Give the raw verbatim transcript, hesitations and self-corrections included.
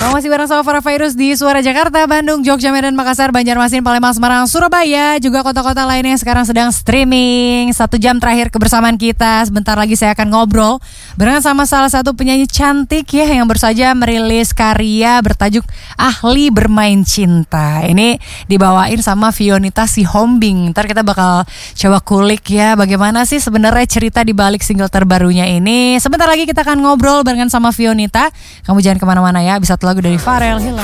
Kamu masih bareng sama Farah Fairuz di Suara Jakarta, Bandung, Jogja, Medan, Makassar, Banjarmasin, Palembang, Semarang, Surabaya, juga kota-kota lainnya yang sekarang sedang streaming. Satu jam terakhir kebersamaan kita. Sebentar lagi saya akan ngobrol barengan sama salah satu penyanyi cantik ya yang baru saja merilis karya bertajuk Ahli Bermain Cinta. Ini dibawain sama Fionita Sihombing. Ntar kita bakal coba kulik ya bagaimana sih sebenarnya cerita di balik single terbarunya ini. Sebentar lagi kita akan ngobrol barengan sama Fionita. Kamu jangan kemana-mana ya, bisa lagu dari Pharrell Hilal.